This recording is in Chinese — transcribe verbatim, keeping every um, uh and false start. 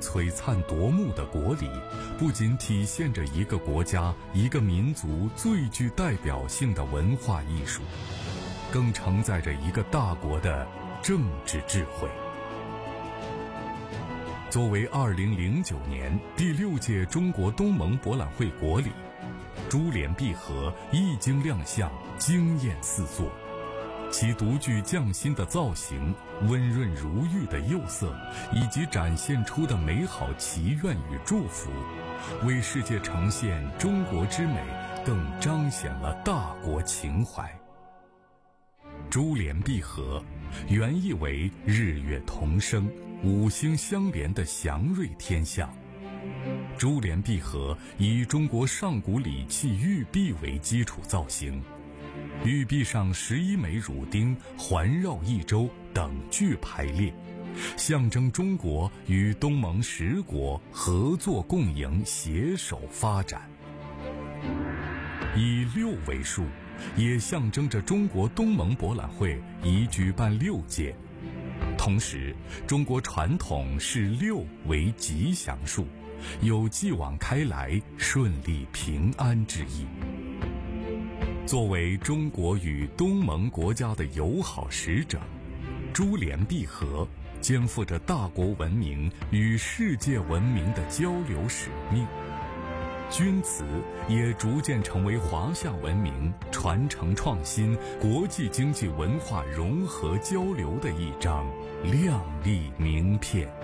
璀璨夺目的国礼，不仅体现着一个国家、一个民族最具代表性的文化艺术，更承载着一个大国的政治智慧。作为二零零九年第六届中国东盟博览会国礼，珠联璧合一经亮相，惊艳四座。其独具匠心的造型、温润如玉的釉色，以及展现出的美好祈愿与祝福，为世界呈现中国之美，更彰显了大国情怀。珠联璧合，原意为日月同生、五星相连的祥瑞天象。珠联璧合以中国上古礼器玉璧为基础造型，玉璧上十一枚乳钉环绕一周，等距排列，象征中国与东盟十国合作共赢，携手发展。以六为数，也象征着中国东盟博览会已举办六届。同时，中国传统视六为吉祥数，有继往开来、顺利平安之意。作为中国与东盟国家的友好使者，珠联璧合肩负着大国文明与世界文明的交流使命。钧瓷也逐渐成为华夏文明传承创新、国际经济文化融合交流的一张亮丽名片。